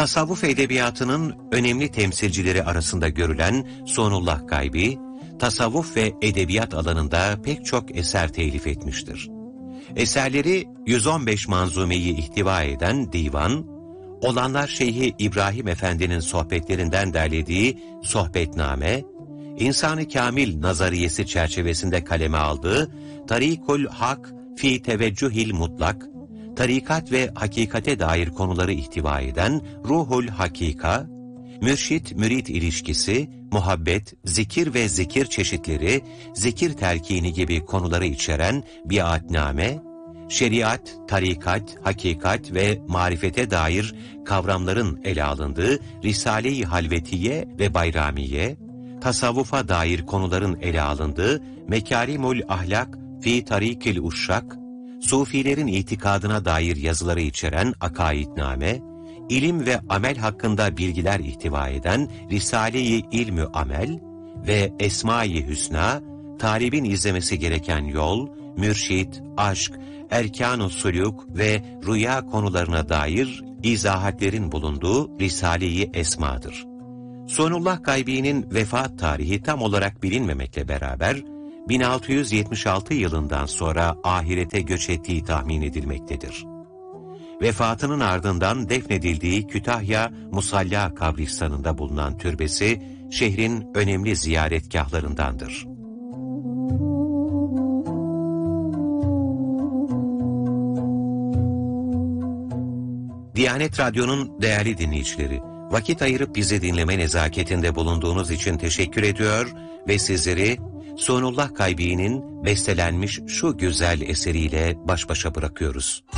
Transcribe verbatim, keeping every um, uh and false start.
Tasavvuf edebiyatının önemli temsilcileri arasında görülen Sonullah Gaybi, tasavvuf ve edebiyat alanında pek çok eser telif etmiştir. Eserleri yüz on beş manzumeyi ihtiva eden divan, Olanlar Şeyhi İbrahim Efendi'nin sohbetlerinden derlediği Sohbetname, İnsan-ı Kamil nazariyesi çerçevesinde kaleme aldığı Tarikul Hak fi Teveccühil Mutlak, tarikat ve hakikate dair konuları ihtiva eden Ruhul Hakika, mürşit-mürit ilişkisi, muhabbet, zikir ve zikir çeşitleri, zikir telkini gibi konuları içeren Biatname, şeriat, tarikat, hakikat ve marifete dair kavramların ele alındığı Risale-i Halvetiye ve Bayramiye, tasavvufa dair konuların ele alındığı Mekârimul Ahlak fi Tarikil Uşşak, Sufilerin itikadına dair yazıları içeren Akaidname, ilim ve amel hakkında bilgiler ihtiva eden Risale-i İlmü Amel ve Esma-i Hüsna, talibin izlemesi gereken yol, mürşit, aşk, erkan-ı sulûk ve rüya konularına dair izahatlerin bulunduğu Risale-i Esma'dır. Sonullah Gaybi'nin vefat tarihi tam olarak bilinmemekle beraber, bin altı yüz yetmiş altı yılından sonra ahirete göç ettiği tahmin edilmektedir. Vefatının ardından defnedildiği Kütahya Musalla kabristanında bulunan türbesi, şehrin önemli ziyaretgahlarındandır. Diyanet Radyo'nun değerli dinleyicileri, vakit ayırıp bizi dinleme nezaketinde bulunduğunuz için teşekkür ediyor ve sizleri Sonullah Gaybi'nin bestelenmiş şu güzel eseriyle baş başa bırakıyoruz.